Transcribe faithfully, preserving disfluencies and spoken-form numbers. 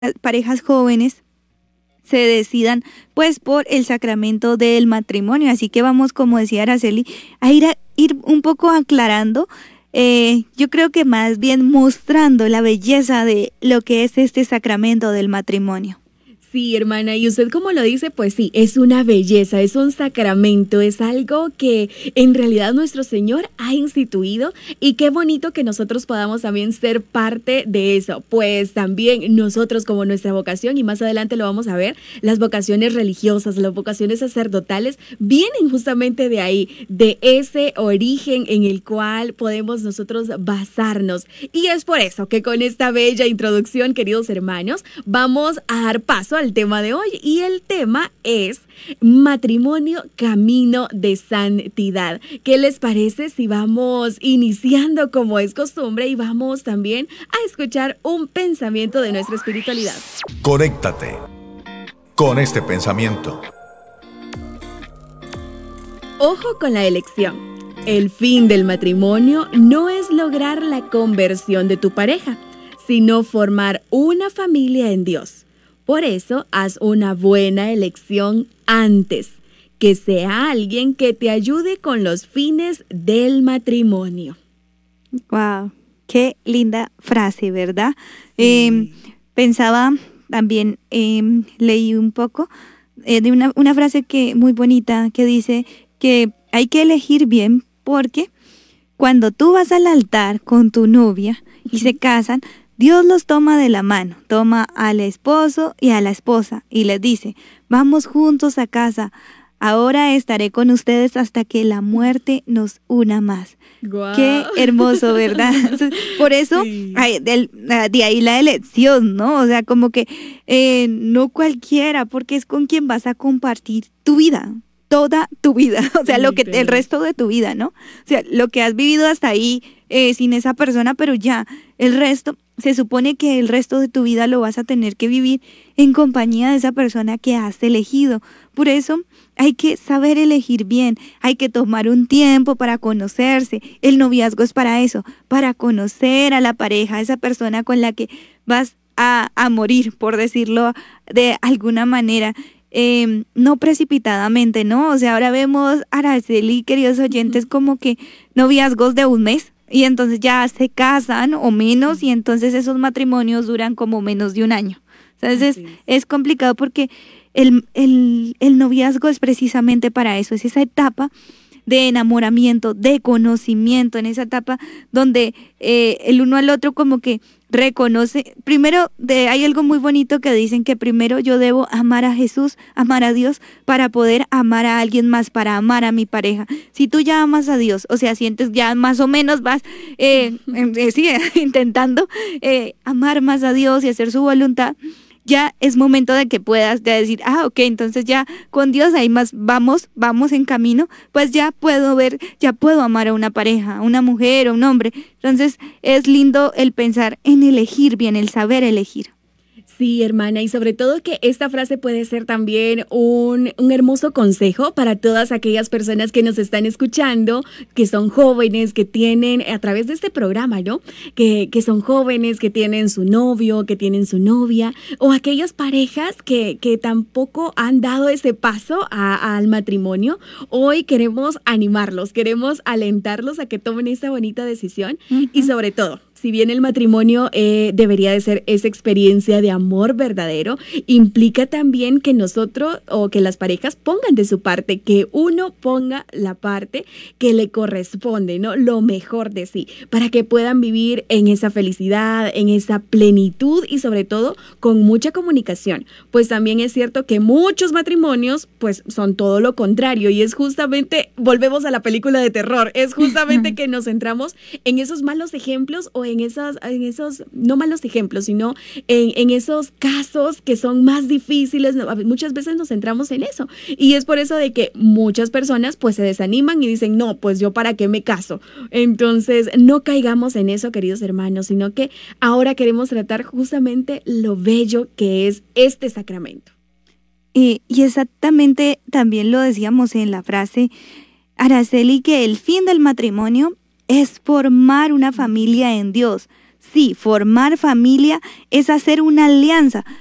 parejas jóvenes se decidan pues por el sacramento del matrimonio. Así que vamos, como decía Araceli, a ir, a, ir un poco aclarando, eh, yo creo que más bien mostrando la belleza de lo que es este sacramento del matrimonio. Sí, hermana, y usted como lo dice, pues sí, es una belleza, es un sacramento, es algo que en realidad nuestro Señor ha instituido, y qué bonito que nosotros podamos también ser parte de eso. Pues también nosotros, como nuestra vocación, y más adelante lo vamos a ver, las vocaciones religiosas, las vocaciones sacerdotales vienen justamente de ahí, de ese origen en el cual podemos nosotros basarnos. Y es por eso que con esta bella introducción, queridos hermanos, vamos a dar paso al tema de hoy, y el tema es matrimonio, camino de santidad. ¿Qué les parece si vamos iniciando como es costumbre y vamos también a escuchar un pensamiento de nuestra espiritualidad? Conéctate con este pensamiento. Ojo con la elección. El fin del matrimonio no es lograr la conversión de tu pareja, sino formar una familia en Dios. Por eso, haz una buena elección antes, que sea alguien que te ayude con los fines del matrimonio. Wow, qué linda frase, ¿verdad? Sí. Eh, pensaba también, eh, leí un poco eh, de una, una frase que muy bonita que dice que hay que elegir bien, porque cuando tú vas al altar con tu novia y se casan, Dios los toma de la mano, toma al esposo y a la esposa y les dice: vamos juntos a casa, ahora estaré con ustedes hasta que la muerte nos una más. Wow. Qué hermoso, ¿verdad? Por eso, Sí. hay, del, de ahí la elección, ¿no? O sea, como que eh, no cualquiera, porque es con quien vas a compartir tu vida, toda tu vida, o sea, Sí, lo que claro. el resto de tu vida, ¿no? O sea, lo que has vivido hasta ahí eh, sin esa persona, pero ya el resto, se supone que el resto de tu vida lo vas a tener que vivir en compañía de esa persona que has elegido. Por eso hay que saber elegir bien, hay que tomar un tiempo para conocerse. El noviazgo es para eso, para conocer a la pareja, esa persona con la que vas a, a morir, por decirlo de alguna manera. Eh, no precipitadamente, ¿no? O sea, ahora vemos, Araceli, queridos oyentes, como que noviazgos de un mes, y entonces ya se casan o menos, y entonces esos matrimonios duran como menos de un año. Entonces es, es complicado, porque el, el, el noviazgo es precisamente para eso, es esa etapa de enamoramiento, de conocimiento, en esa etapa donde eh, el uno al otro como que reconoce. Primero, de, hay algo muy bonito que dicen, que primero yo debo amar a Jesús, amar a Dios, para poder amar a alguien más, para amar a mi pareja. Si tú ya amas a Dios, o sea, sientes ya más o menos vas eh, eh, sí, intentando eh, amar más a Dios y hacer su voluntad, ya es momento de que puedas de decir: ah, ok, entonces ya con Dios ahí más vamos, vamos en camino, pues ya puedo ver, ya puedo amar a una pareja, a una mujer o un hombre. Entonces es lindo el pensar en elegir bien, el saber elegir. Sí, hermana, y sobre todo que esta frase puede ser también un, un hermoso consejo para todas aquellas personas que nos están escuchando, que son jóvenes, que tienen, a través de este programa, ¿no? Que, que son jóvenes, que tienen su novio, que tienen su novia, o aquellas parejas que, que tampoco han dado ese paso a, al matrimonio. Hoy queremos animarlos, queremos alentarlos a que tomen esta bonita decisión. Uh-huh. Y sobre todo, si bien el matrimonio eh, debería de ser esa experiencia de amor verdadero, implica también que nosotros o que las parejas pongan de su parte, que uno ponga la parte que le corresponde, ¿no? Lo mejor de sí, para que puedan vivir en esa felicidad, en esa plenitud y sobre todo con mucha comunicación. Pues también es cierto que muchos matrimonios pues son todo lo contrario, y es justamente, volvemos a la película de terror, es justamente que nos centramos en esos malos ejemplos o en esos, en esos, no malos ejemplos, sino en, en esos casos que son más difíciles. Muchas veces nos centramos en eso, y es por eso de que muchas personas pues se desaniman y dicen: no, pues yo para qué me caso. Entonces no caigamos en eso, queridos hermanos, sino que ahora queremos tratar justamente lo bello que es este sacramento. Y, y exactamente también lo decíamos en la frase, Araceli, que el fin del matrimonio es formar una familia en Dios, Sí, formar familia es hacer una alianza,